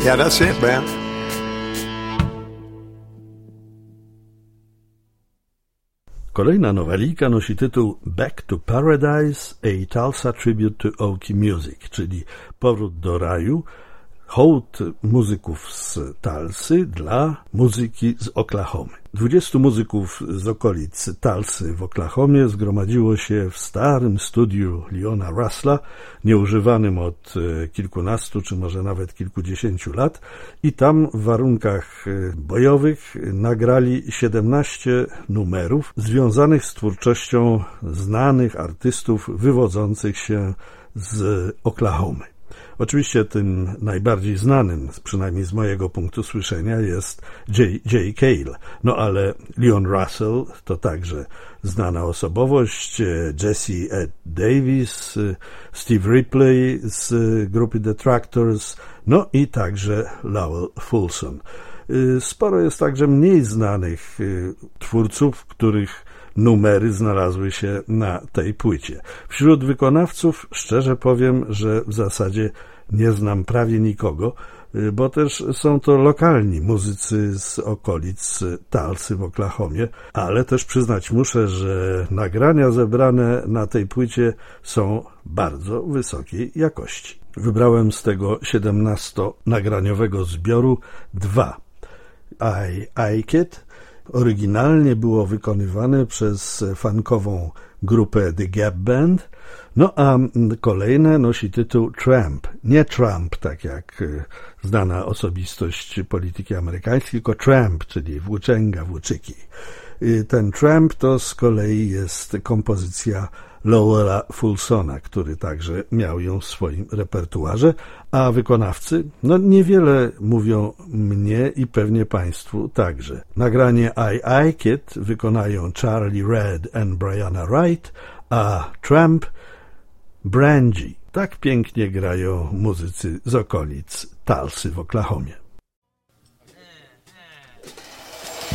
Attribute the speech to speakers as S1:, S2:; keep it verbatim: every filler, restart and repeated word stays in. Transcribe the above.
S1: Yeah, that's it, man.
S2: Kolejna nowelika nosi tytuł Back to Paradise, a Tulsa Tribute to Okie Music, czyli Powrót do raju, hołd muzyków z Tulsy dla muzyki z Oklahomy. Dwudziestu muzyków z okolic Tulsy w Oklahomie zgromadziło się w starym studiu Leona Russella, nieużywanym od kilkunastu czy może nawet kilkudziesięciu lat, i tam w warunkach bojowych nagrali siedemnaście numerów związanych z twórczością znanych artystów wywodzących się z Oklahomy. Oczywiście tym najbardziej znanym, przynajmniej z mojego punktu słyszenia, jest J J Cale. No ale Leon Russell to także znana osobowość, Jesse Ed Davis, Steve Ripley z grupy The Tractors, no i także Lowell Fulson. Sporo jest także mniej znanych twórców, których numery znalazły się na tej płycie. Wśród wykonawców szczerze powiem, że w zasadzie nie znam prawie nikogo, bo też są to lokalni muzycy z okolic Tulsy w Oklahomie, ale też przyznać muszę, że nagrania zebrane na tej płycie są bardzo wysokiej jakości. Wybrałem z tego siedemnastonagraniowego zbioru dwa. I Like It oryginalnie było wykonywane przez funkową grupę The Gap Band, no a kolejne nosi tytuł Tramp. Nie Trump, tak jak znana osobistość polityki amerykańskiej, tylko Tramp, czyli włóczęga, włóczyki. Ten Tramp to z kolei jest kompozycja Lowella Fulsona, który także miał ją w swoim repertuarze, a wykonawcy, no niewiele mówią mnie i pewnie Państwu także. Nagranie I Like It wykonają Charlie Red and Brianna Wright, a Tramp Brangie. Tak pięknie grają muzycy z okolic Tulsy w Oklahomie.